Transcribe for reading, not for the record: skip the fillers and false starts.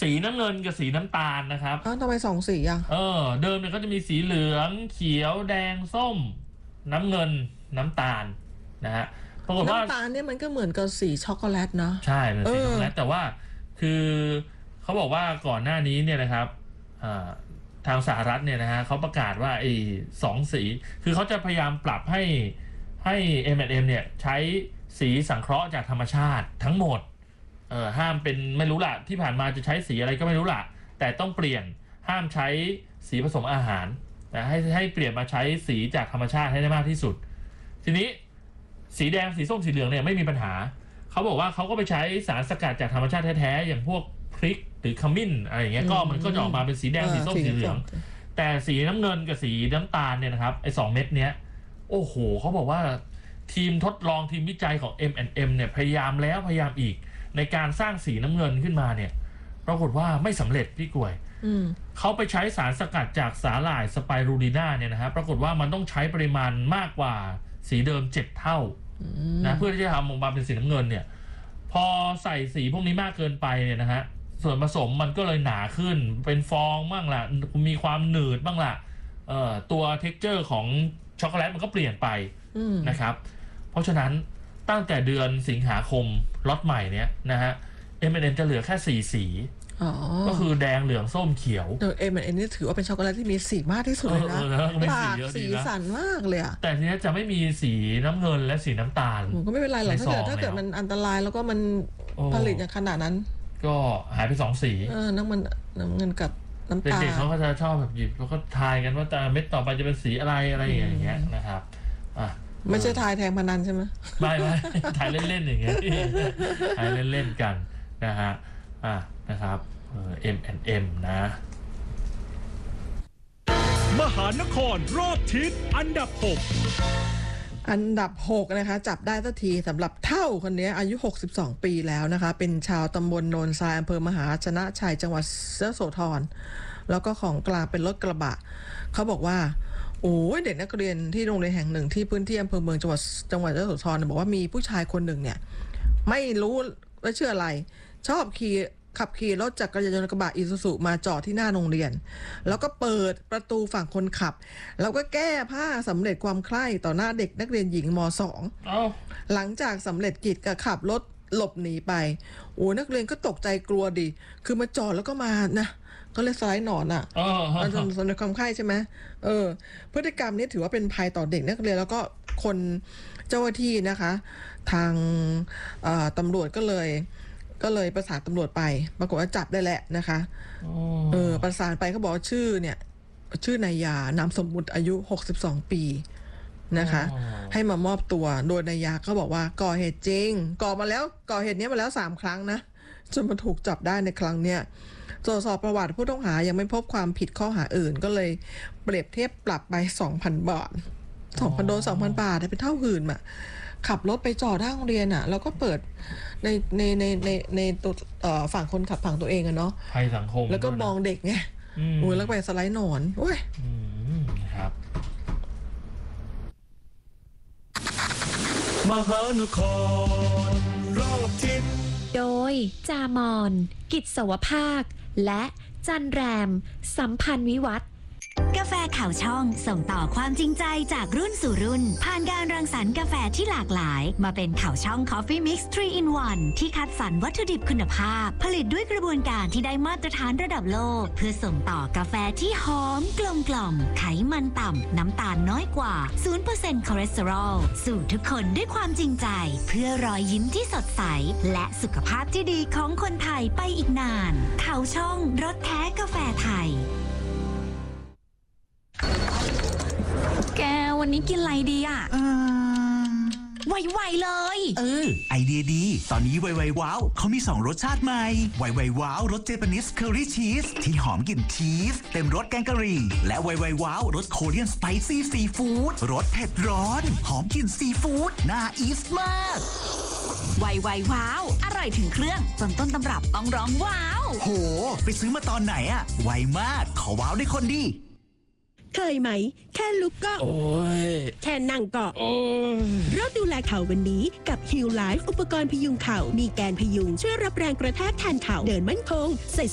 สีน้ำเงินกับสีน้ำตาลนะครับทำไม2 สีอ่ะเดิมเนี่ยก็จะมีสีเหลืองเขียวแดงส้มน้ำเงินน้ำตาลนะฮะปรากฏว่าน้ำตาลเนี่ยมันก็เหมือนกับสีช็อกโกแลตเนาะใช่เป็นสีช็อกโกแลตแต่ว่าคือเขาบอกว่าก่อนหน้านี้เนี่ยนะครับทางสหรัฐเนี่ยนะฮะเขาประกาศว่าไอ้2 สีคือเขาจะพยายามปรับให้ M&M เนี่ยใช้สีสังเคราะห์จากธรรมชาติทั้งหมดห้ามเป็นไม่รู้ล่ะที่ผ่านมาจะใช้สีอะไรก็ไม่รู้ล่ะแต่ต้องเปลี่ยนห้ามใช้สีผสมอาหารแต่ให้เปลี่ยนมาใช้สีจากธรรมชาติให้ได้มากที่สุดทีนี้สีแดงสีส้มสีเหลืองเนี่ยไม่มีปัญหาเขาบอกว่าเขาก็ไปใช้สารสกัดจากธรรมชาติแท้ๆอย่างพวกพริกหรือขมิ้นอะไรอย่างเงี้ยก็มันก็จะออกมาเป็นสีแดงสีส้มสีเหลืองแต่สีน้ำเงินกับสีน้ำตาลเนี่ยนะครับไอ้2 เม็ดเนี้ยโอ้โหเขาบอกว่าทีมทดลองทีมวิจัยของ M&M เนี่ยพยายามแล้วพยายามอีกในการสร้างสีน้ำเงินขึ้นมาเนี่ยปรากฏว่าไม่สำเร็จพี่กล้วยเขาไปใช้สารสกัดจากสาหร่ายสไปรูลิน่าเนี่ยนะฮะปรากฏว่ามันต้องใช้ปริมาณมากกว่าสีเดิม7 เท่านะเพื่อที่จะทำออกมาเป็นสีน้ำเงินเนี่ยพอใส่สีพวกนี้มากเกินไปเนี่ยนะฮะส่วนผสมมันก็เลยหนาขึ้นเป็นฟองบ้างล่ะมีความหนืดบ้างล่ะตัวเท็กเจอร์ของช็อกโกแลตมันก็เปลี่ยนไปนะครับเพราะฉะนั้นตั้งแต่เดือนสิงหาคมล็อตใหม่เนี้ยนะฮะ M&M จะเหลือแค่4 สีก็คือแดงเหลืองส้มเขียว M&M นี่ถือว่าเป็นช็อกโกแลตที่มีสีมากที่สุดเลยนะปากสีสันมากเลยอะแต่ทีนี้จะไม่มีสีน้ำเงินและสีน้ำตาลก็ไม่เป็นไรหรอกถ้าเกิดมันอันตรายแล้วก็มันผลิตอย่างขนาดนั้นก็หายไป2 สีน้ำเงินกับน้ำตาลเด็กๆเขาก็จะชอบแบบหยิบแล้วก็ทายกันว่าแต่เม็ดต่อไปจะเป็นสีอะไรอย่างเงี้ยนะครับไม่ใช่ทายแทงพนันใช่ไหมไม่ทายเล่นๆอย่างเงี้ยทายเล่นๆกันนะฮะนะครับM&M นะมหานครรอบทิศอันดับ 6นะคะจับได้ทันทีสำหรับเท่าคนนี้อายุ62 ปีแล้วนะคะเป็นชาวตำบลโนนทรายอำเภอมหาชนะชัยจังหวัดยโสธรแล้วก็ของกลางเป็นรถกระบะเขาบอกว่าโอ้ยเด็กนักเรียนที่โรงเรียนแห่งหนึ่งที่พื้นที่อำเภอเมืองจังหวัดยโสธรบอกว่ามีผู้ชายคนหนึ่งเนี่ยไม่รู้ว่าชื่ออะไรชอบขับขี่รถจักรยานยนต์กระบะอีซูซุมาจอดที่หน้าโรงเรียนแล้วก็เปิดประตูฝั่งคนขับแล้วก็แก้ผ้าสำเร็จความใคร่ต่อหน้าเด็กนักเรียนหญิงม.2 หลังจากสำเร็จกิจก็ขับรถหลบหนีไปโอ้นักเรียนก็ตกใจกลัวดิคือมาจอดแล้วก็มานะก็เลยสไลด์หนอนมันสำเร็จความใคร่ใช่ไหมพฤติกรรมนี้ถือว่าเป็นภัยต่อเด็กนักเรียนแล้วก็คนเจ้าหน้าที่นะคะทางตำรวจก็เลยประสานตำรวจไปปรากฏว่าจับได้แหละนะคะประสานไปเขาบอกว่าชื่อนายยานามสมมุติอายุ62 ปีนะคะให้มามอบตัวโดยนายยาก็บอกว่าก่อเหตุจริงก่อเหตุนี้มาแล้ว3 ครั้งนะจนมาถูกจับได้ในครั้งเนี้ยตรวจสอบประวัติผู้ต้องหายังไม่พบความผิดข้อหาอื่นก็เลยเปรียบเทียบปรับไป 2,000 บาท 2,000 โดน 2,000 บาทเป็นเท่าหื่นขับรถไปจอดหน้าโรงเรียนแล้วก็เปิดในตัวฝั่งคนขับฝั่งตัวเองเนาะภัยสังคมแล้วก็มองเด็กไงแล้วไปสไลด์หนอนโอ้ยครับมหานครรอบทิศโดยจามอนกิจสวภาคและจันแรมสัมพันธ์วิวัฒน์กาแฟข่าวช่องส่งต่อความจริงใจจากรุ่นสู่รุ่นผ่านการรังสรรค์กาแฟที่หลากหลายมาเป็นข่าวช่อง Coffee Mix 3 in 1 ที่คัดสรรวัตถุดิบคุณภาพผลิตด้วยกระบวนการที่ได้มาตรฐานระดับโลกเพื่อส่งต่อกาแฟที่หอมกลมกล่อมไขมันต่ำน้ำตาลน้อยกว่า 0% คอเลสเตอรอลสู่ทุกคนด้วยความจริงใจเพื่อรอยยิ้มที่สดใสและสุขภาพที่ดีของคนไทยไปอีกนานข่าวช่องรสแท้กาแฟไทยแกวันนี้กินอะไรดีอ่ะไวๆเลยไอเดียดีตอนนี้ไวว้าวเขามี2 รสชาติใหม่ไวว้าวรสเจแปนิสเคอรี่ชีสที่หอมกลิ่นชีสเต็มรสแกงกะหรี่และไวว้าวรสโคเรียนสไปซี่ซีฟู้ดรสเผ็ดร้อนหอมกลิ่นซีฟู้ดน่าอีสมากไวว้าวอร่อยถึงเครื่องจนต้นตำรับต้องร้องว้าวโหไปซื้อมาตอนไหนอะไวมากขอว้าวได้คนดีเคยไหมแค่ลุกก็แค่นั่งก็เราดูแลเข่าวันนี้กับ Heal Life อุปกรณ์พยุงเข่ามีแกนพยุงช่วยรับแรงกระแทกแทนเข่าเดินมั่นคงใส่